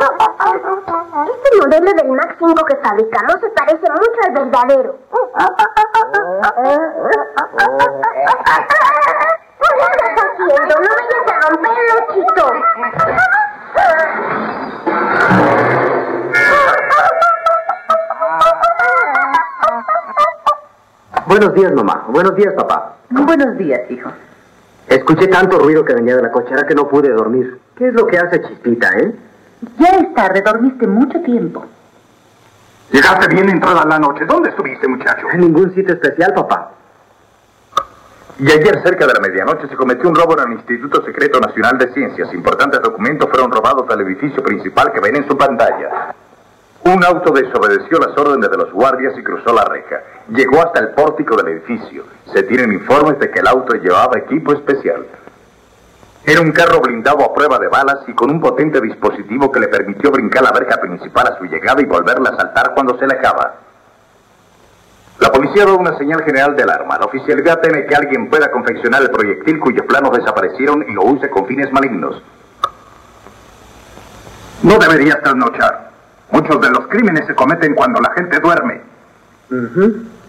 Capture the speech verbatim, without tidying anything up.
Este modelo del Mac cinco que fabricamos se parece mucho al verdadero. ¿Qué estás haciendo? No vayas a romperlo, chico. Buenos días, mamá. Buenos días, papá. Buenos días, hijo. Escuché tanto ruido que venía de la cochera que no pude dormir. ¿Qué es lo que hace Chispita, eh? Ya es tarde, dormiste mucho tiempo. Llegaste bien entrada la noche. ¿Dónde estuviste, muchacho? En ningún sitio especial, papá. Y ayer, cerca de la medianoche, se cometió un robo en el Instituto Secreto Nacional de Ciencias. Importantes documentos fueron robados del edificio principal que ven en su pantalla. Un auto desobedeció las órdenes de los guardias y cruzó la reja. Llegó hasta el pórtico del edificio. Se tienen informes de que el auto llevaba equipo especial. Era un carro blindado a prueba de balas y con un potente dispositivo que le permitió brincar la verja principal a su llegada y volverla a saltar cuando se le acaba. La policía da una señal general de alarma. La oficialidad teme que alguien pueda confeccionar el proyectil cuyos planos desaparecieron y lo use con fines malignos. No deberías trasnochar. Muchos de los crímenes se cometen cuando la gente duerme. Uh-huh.